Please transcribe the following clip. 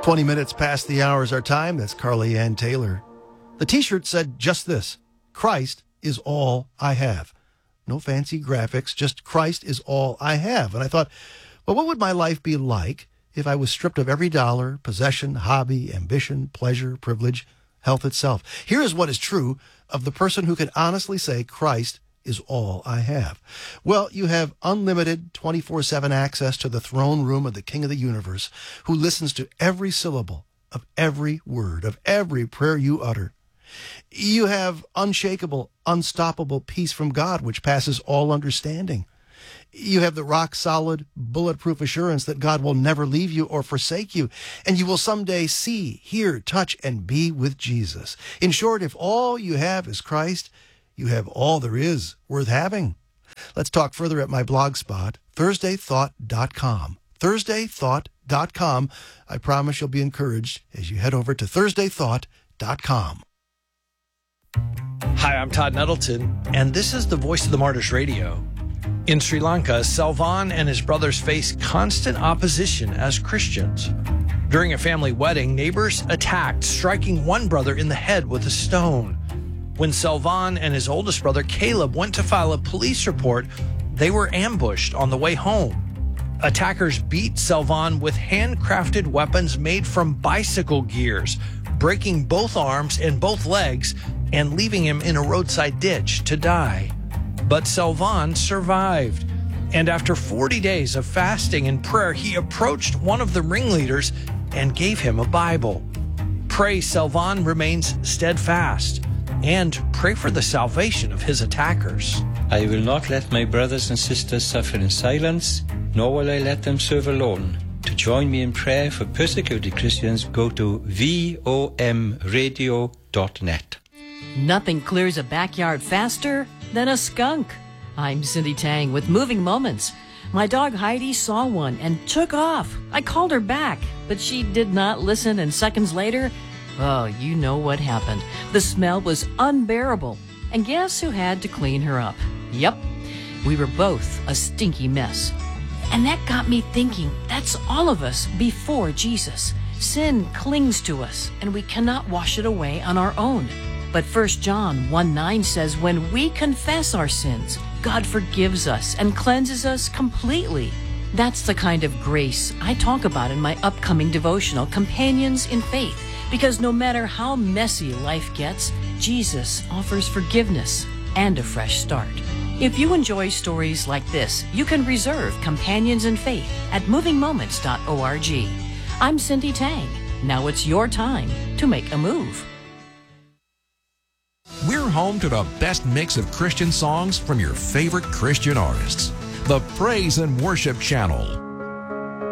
20 minutes past the hour is our time. That's Carly Ann Taylor. The t-shirt said just this: Christ is all I have. No fancy graphics, just Christ is all I have. And I thought, well, what would my life be like if I was stripped of every dollar, possession, hobby, ambition, pleasure, privilege, health itself? Here is what is true of the person who can honestly say Christ is all I have. Well, you have unlimited 24/7 access to the throne room of the King of the universe, who listens to every syllable of every word, of every prayer you utter. You have unshakable, unstoppable peace from God, which passes all understanding. You have the rock-solid, bulletproof assurance that God will never leave you or forsake you, and you will someday see, hear, touch, and be with Jesus. In short, if all you have is Christ, you have all there is worth having. Let's talk further at my blog spot, thursdaythought.com. thursdaythought.com. I promise you'll be encouraged as you head over to thursdaythought.com. Hi, I'm Todd Nettleton, and this is the Voice of the Martyrs Radio. In Sri Lanka, Selvan and his brothers face constant opposition as Christians. During a family wedding, neighbors attacked, striking one brother in the head with a stone. When Selvan and his oldest brother Caleb went to file a police report, they were ambushed on the way home. Attackers beat Selvan with handcrafted weapons made from bicycle gears, breaking both arms and both legs and leaving him in a roadside ditch to die. But Selvan survived, and after 40 days of fasting and prayer, he approached one of the ringleaders and gave him a Bible. Pray Selvan remains steadfast, and pray for the salvation of his attackers. I will not let my brothers and sisters suffer in silence, nor will I let them serve alone. To join me in prayer for persecuted Christians, go to vomradio.net. Nothing clears a backyard faster than a skunk. I'm Cindy Tang with Moving Moments. My dog Heidi saw one and took off. I called her back, but she did not listen, and seconds later, oh, you know what happened. The smell was unbearable. And guess who had to clean her up? Yep, we were both a stinky mess. And that got me thinking, that's all of us before Jesus. Sin clings to us, and we cannot wash it away on our own. But 1 John 1:9 says, when we confess our sins, God forgives us and cleanses us completely. That's the kind of grace I talk about in my upcoming devotional, Companions in Faith. Because no matter how messy life gets, Jesus offers forgiveness and a fresh start. If you enjoy stories like this, you can reserve Companions in Faith at movingmoments.org. I'm Cindy Tang. Now it's your time to make a move. We're home to the best mix of Christian songs from your favorite Christian artists. The Praise and Worship Channel.